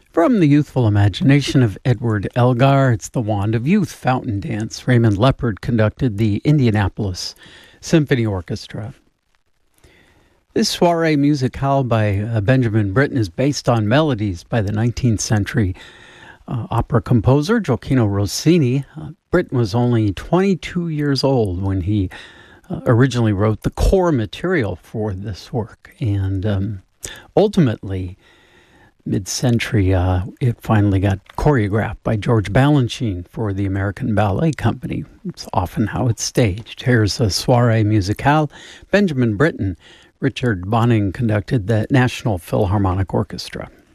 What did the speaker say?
From the youthful imagination of Edward Elgar, it's the Wand of Youth fountain dance. Raymond Leppard conducted the Indianapolis Symphony Orchestra. This soirée musicale by Benjamin Britten is based on melodies by the 19th century opera composer Gioacchino Rossini. Britten was only 22 years old when he originally wrote the core material for this work, and ultimately, mid-century, it finally got choreographed by George Balanchine for the American Ballet Company. It's often how it's staged. Here's a soirée musicale. Benjamin Britten. Richard Bonning conducted the National Philharmonic Orchestra.